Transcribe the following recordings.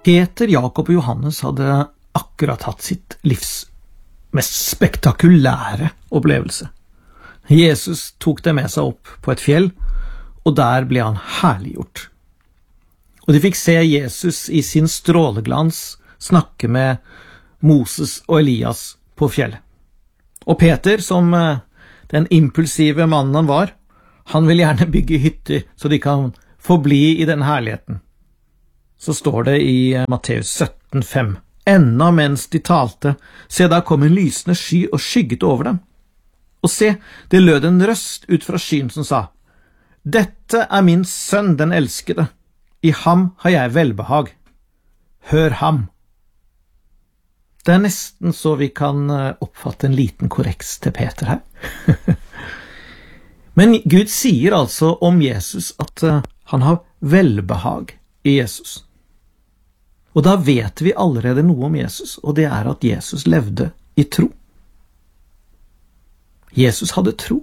Peter, Jakob og Johannes hadde akkurat hatt sitt livs mest spektakulære opplevelse. Jesus tok dem med seg opp på et fjell, og der ble han herliggjort. Og de fikk se Jesus i sin stråleglans snakke med Moses og Elias på fjellet. Og Peter, som den impulsive mannen han var, han vil gjerne bygge hytter så de kan forbli i den herligheten. Så står det i Matteus 17,5: Enda mens de talte, se da kom en lysende sky og skygget over dem. Og se, det lød en røst ut fra skyen som sa: Dette er min sønn, den elskede. I ham har jeg velbehag. Hør ham. Det er nesten så vi kan oppfatte en liten korreks til Peter her. Men Gud sier altså om Jesus at han har velbehag i Jesus. Og da vet vi allerede noe om Jesus, og det er at Jesus levde i tro. Jesus hadde tro.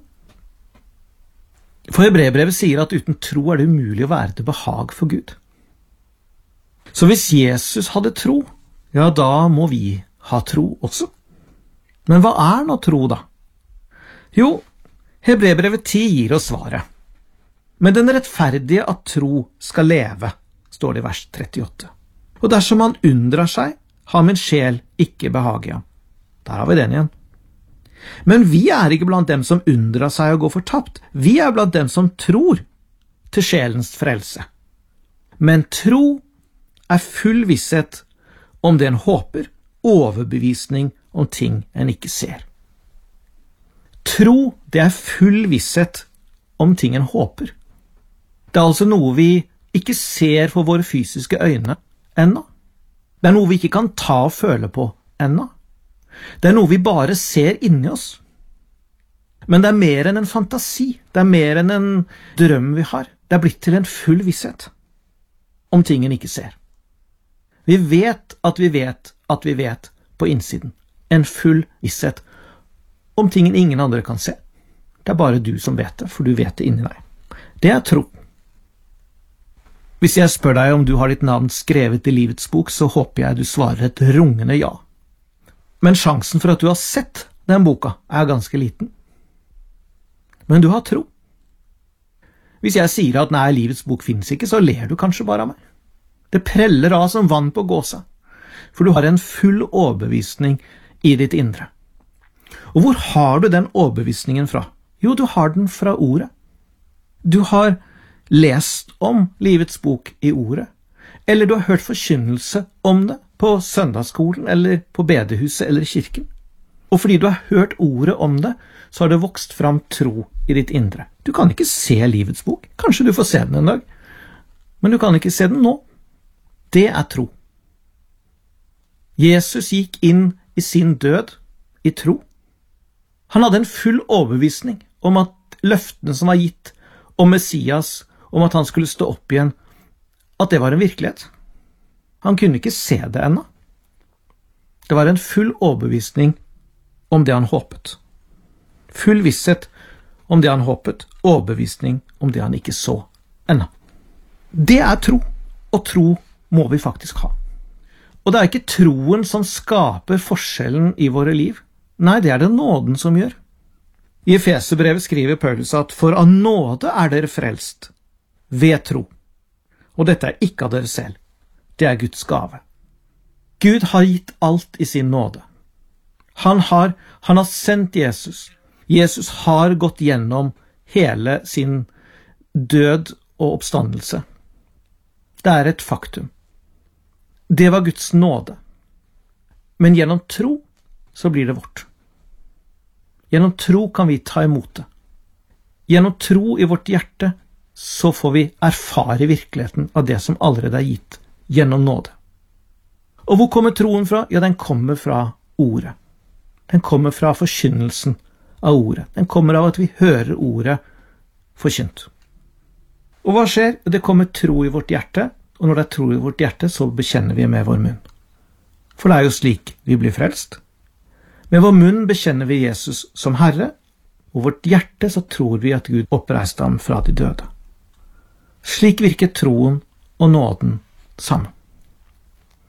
For Hebreerbrevet sier at uten tro er det umulig å være til behag for Gud. Så hvis Jesus hadde tro, ja, da må vi ha tro også. Men hva er nå tro da? Jo, Hebreerbrevet 10 gir oss svaret. Men den rettferdige av tro skal leve, står det i vers 38. Og dersom han undrar seg, har min sjel ikke behag i ham. Der har vi den igjen. Men vi er ikke blant dem som undrer seg og går fortapt. Vi er blant dem som tror til sjelens frelse. Men tro er full visshet om det en håper, overbevisning om ting en ikke ser. Tro, det er full visshet om ting en håper. Det er altså noe vi ikke ser for våre fysiske øyne ennå. Det er noe vi ikke kan ta og føle på ennå. Det er noe vi bare ser inni oss. Men det er mer enn en fantasi, det er mer enn en drøm vi har. Det er blitt til en full visshet om ting en ikke ser. Vi vet at vi vet at vi vet på innsiden. En full visshet om ting ingen andre kan se. Det er bare du som vet det, for du vet det inni deg. Det er tro. Hvis jeg spør deg om du har ditt navn skrevet i livets bok, så håper jeg du svarer et rungende ja. Men sjansen for at du har sett den boka er ganske liten. Men du har tro. Hvis jeg sier at nei, livets bok finnes ikke, så ler du kanskje bare av meg. Det preller av som vann på gåsa, for du har en full overbevisning i ditt indre. Og hvor har du den overbevisningen fra? Jo, du har den fra ordet. Du har lest om livets bok i ordet, eller du har hørt forkynnelse om det på søndagsskolen, eller på bedehuset, eller i kirken. Og fordi du har hørt ordet om det, så har det vokst fram tro i ditt indre. Du kan ikke se livets bok. Kanskje du får se den en dag, men du kan ikke se den nå. Det er tro. Jesus gikk inn i sin død i tro. Han hadde en full overbevisning om at løftene som var gitt om Messias, om at han skulle stå opp igjen, at det var en virkelighet. Han kunne ikke se det ennå. Det var en full overbevisning om det han håpet. Full visshet om det han håpet, overbevisning om det han ikke så ennå. Det er tro, og tro må vi faktisk ha. Og det er ikke troen som skaper forskjellen i våre liv. Nei, det er det nåden som gjør. I Efeserbrevet skriver Paulus at for av nåde er dere frelst ved tro. Og dette er ikke av dere selv. Det er Guds gave. Gud har gitt alt i sin nåde. Han har sendt Jesus. Jesus har gått gjennom hele sin død og oppstandelse. Det er et faktum. Det var Guds nåde. Men gjennom tro så blir det vårt. Gjennom tro kan vi ta imot det. Gjennom tro i vårt hjerte så får vi erfare virkeligheten av det som allerede er gitt gjennom nåde. Og hvor kommer troen fra? Ja, den kommer fra ordet. Den kommer fra forkynnelsen av ordet. Den kommer av at vi hører ordet forkynt. Og hva skjer? Det kommer tro i vårt hjerte, og når det er tro i vårt hjerte, så bekjenner vi med vår munn. For det er jo slik vi blir frelst. Med vår munn bekjenner vi Jesus som Herre, og vårt hjerte så tror vi at Gud oppreiste ham fra de døde. Slik virker troen og nåden sammen.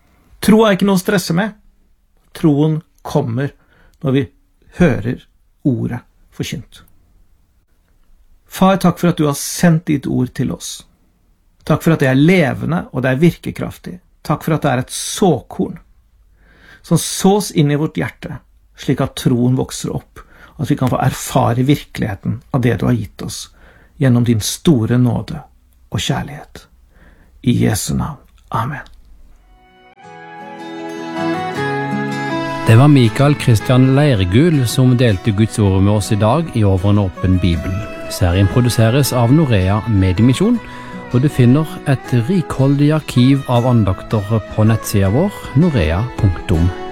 Tro er ikke noe å stresse med. Troen kommer når vi hører ordet forkynt. Far, takk for at du har sendt ditt ord til oss. Takk for at det er levende og det er virkekraftig. Takk for at det er et såkorn som sås inn i vårt hjerte, slik at troen vokser opp, og at vi kan få erfare virkeligheten av det du har gitt oss, gjennom din store nåde og kjærlighet. I Jesu navn. Amen. Det var Mikael Kristian Leirgul som delte Guds ord med oss i dag i Over en åpen bibel. Serien produseres av Norea Mediemisjon, og du finner et rikholdig arkiv av andakter på nettsida vår, norea.no.